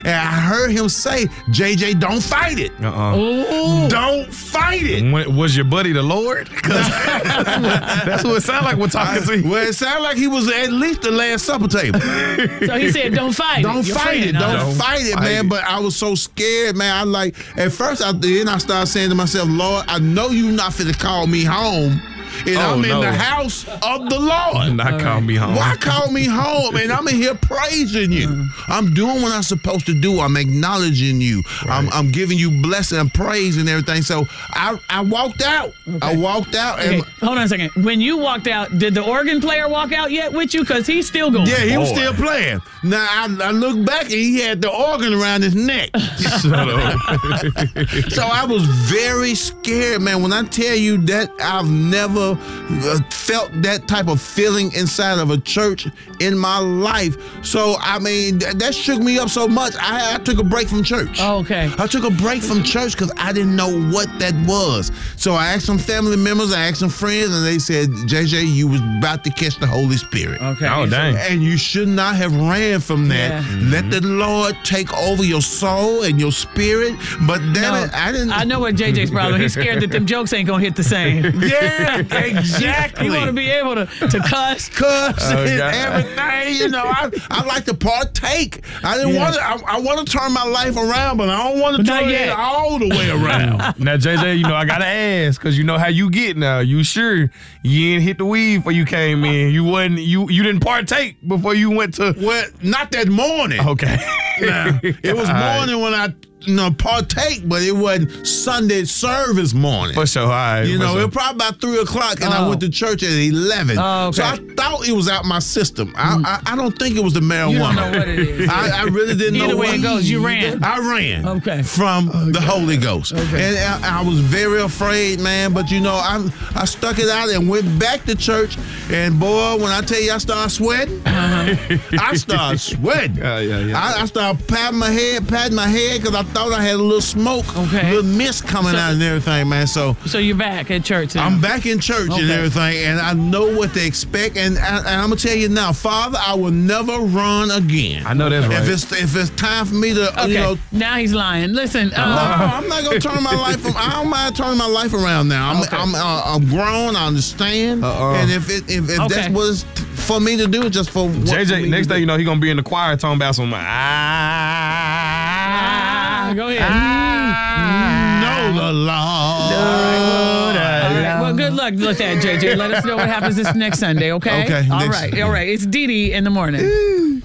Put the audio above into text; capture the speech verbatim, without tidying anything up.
And I heard him say, J J, don't fight it. Uh-uh. Don't fight it. When, was your buddy the Lord? That's what it sounded like we're talking to you. Well, it sounded like he was at least the Last Supper table. So he said, don't fight Don't it. Your fight friend, it. Don't huh? fight it, fight man. it. But I was so scared, man. I like, at first, I, then I started saying to myself, Lord, I know you're not finna call me home. And Oh, I'm in no. the house of the Lord. Not call me home. Why call me home? And I'm in here praising you. I'm doing what I'm supposed to do. I'm acknowledging you. I'm, I'm giving you blessing and praise and everything. So I, I walked out. I walked out. Okay, And hold on a second. When you walked out, did the organ player walk out yet with you? Because he's still going. yeah, he was Boy. still playing. Now I, I look back and he had the organ around his neck. Shut up. So I was very scared, man. When I tell you that I've never uh, felt that type of feeling inside of a church in my life. So, I mean, th- that shook me up so much. I, I took a break from church. Oh, okay. I took a break from church because I didn't know what that was. So I asked some family members, I asked some friends, and they said, J J, you was about to catch the Holy Spirit. Okay. Oh, dang. And you should not have ran from that. Yeah. Let the Lord take over your soul and your spirit. But then No, it, I didn't. I know what J J's problem. He's scared that them jokes ain't gonna hit the same. Yeah, exactly. You want to be able to, to cuss. Cuss Oh, and God. everything, you know. I, I like to partake. I didn't Yeah. want to. I, I want to turn my life around, but I don't want to But not turn yet. it all the way around. Now, J J, you know, I got to ask, because you know how you get now. You sure you ain't hit the weed before you came in? You wasn't, you, you didn't partake before you went to. Well, not that morning. Okay. Nah, it was All right. morning when I, you know, partake, but it wasn't Sunday service morning. For sure. All right. You for know, sure. it was probably about three o'clock, and I Oh. went to church at eleven. Oh, okay. So I thought it was out my system. I, I I don't think it was the marijuana. You don't know what it is. I, I really didn't Either know way what it goes, you ran. I ran. Okay. From the Holy Ghost, Okay. and I, I was very afraid, man. But you know, I I stuck it out and went back to church. And boy, when I tell you, I started sweating. I started sweating. Yeah, yeah, yeah. I, I started patting my head, patting my head, because I thought I had a little smoke, Okay. a little mist coming So- out and everything, man. So. So you're back at church now. I'm back in church and Okay. everything, and I know what to expect. And, I, and I'm gonna tell you now, Father, I will never run again. I know that's right. If it's if it's time for me to, Okay. you know. Now he's lying. Listen. No, Uh, I'm not gonna turn my life. I don't mind turning my life around now. I'm Okay. I'm, uh, I'm grown. I understand. Uh-uh. And if it if, if Okay. that's what it's t- for me to do, it's just for what J for J, me next to thing you do. know, he gonna be in the choir talking about some. Ah, ah, go ahead. Know the Lord. All right. Well, good luck with that, J J. Let us know what happens this next Sunday, okay? Okay, All next- right. All right. It's Dee Dee in the morning.